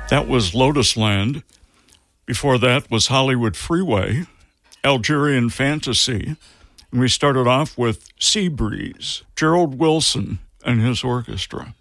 That was Lotus Land. Before that was Hollywood Freeway, Algerian Fantasy, and we started off with Sea Breeze, Gerald Wilson and his orchestra.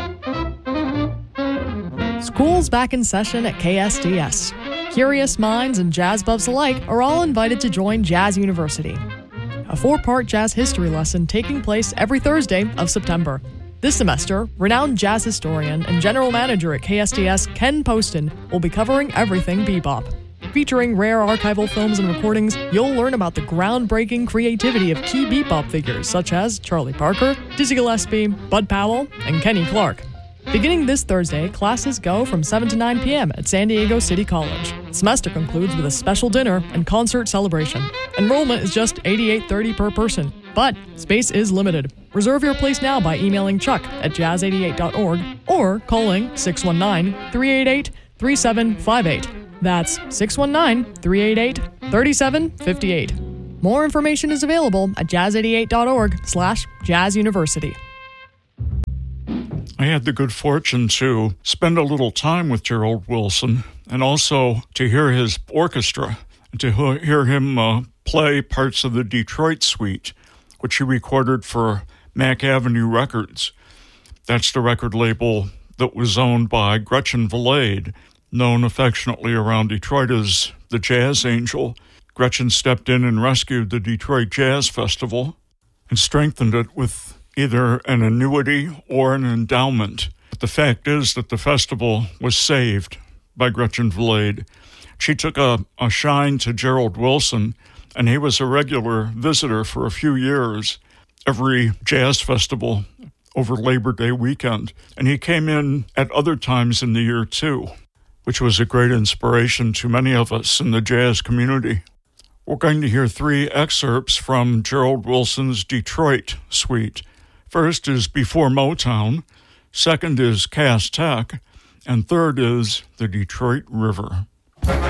School's back in session at KSDS. Curious minds and jazz buffs alike are all invited to join Jazz University, a 4-part jazz history lesson taking place every Thursday of September. This semester, renowned jazz historian and general manager at KSDS, Ken Poston, will be covering everything bebop. Featuring rare archival films and recordings, you'll learn about the groundbreaking creativity of key bebop figures such as Charlie Parker, Dizzy Gillespie, Bud Powell, and Kenny Clark. Beginning this Thursday, classes go from 7 to 9 p.m. at San Diego City College. The semester concludes with a special dinner and concert celebration. Enrollment is just $88.30 per person, but space is limited. Reserve your place now by emailing Chuck at jazz88.org or calling 619-388-3758. That's 619-388-3758. More information is available at jazz88.org/jazzuniversity. I had the good fortune to spend a little time with Gerald Wilson and also to hear his orchestra, and to hear him play parts of the Detroit Suite, which he recorded for Mack Avenue Records. That's the record label that was owned by Gretchen Valade, known affectionately around Detroit as the Jazz Angel. Gretchen stepped in and rescued the Detroit Jazz Festival and strengthened it with either an annuity or an endowment. But the fact is that the festival was saved by Gretchen Valade. She took a shine to Gerald Wilson, and he was a regular visitor for a few years, every jazz festival over Labor Day weekend. And he came in at other times in the year too, which was a great inspiration to many of us in the jazz community. We're going to hear 3 excerpts from Gerald Wilson's Detroit Suite. First is Before Motown, second is Cass Tech, and third is the Detroit River.